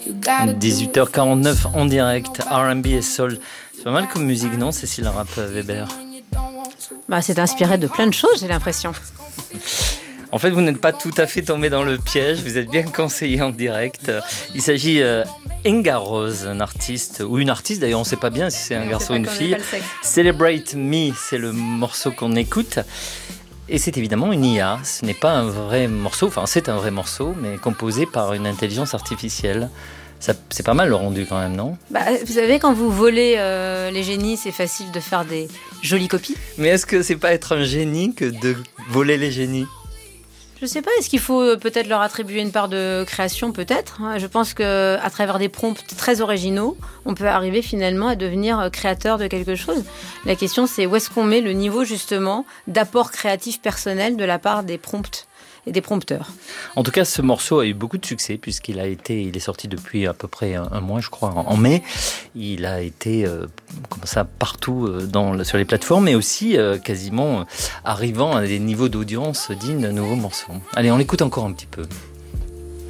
18h49 en direct, R&B et Soul. C'est pas mal comme musique, non, Cécile Rapp-Weber? C'est inspiré de plein de choses, j'ai l'impression. En fait, vous n'êtes pas tout à fait tombé dans le piège, vous êtes bien conseillé en direct. Il s'agit d'Inga Rose, un artiste, ou une artiste d'ailleurs, on ne sait pas bien si c'est un garçon ou une fille. Celebrate Me, c'est le morceau qu'on écoute. Et c'est évidemment une IA, ce n'est pas un vrai morceau, enfin c'est un vrai morceau, mais composé par une intelligence artificielle. C'est pas mal le rendu quand même, non? Vous savez, quand vous volez les génies, c'est facile de faire des jolies copies. Mais est-ce que c'est pas être un génie que de voler les génies? Je sais pas, est-ce qu'il faut peut-être leur attribuer une part de création, peut-être? Je pense qu'à travers des prompts très originaux, on peut arriver finalement à devenir créateur de quelque chose. La question, c'est où est-ce qu'on met le niveau justement d'apport créatif personnel de la part des prompts et des prompteurs. En tout cas, ce morceau a eu beaucoup de succès puisqu'il est sorti depuis à peu près un mois, je crois, en mai. Il a été comme ça partout sur les plateformes, mais aussi quasiment arrivant à des niveaux d'audience dignes d'un nouveau morceau. Allez, on l'écoute encore un petit peu.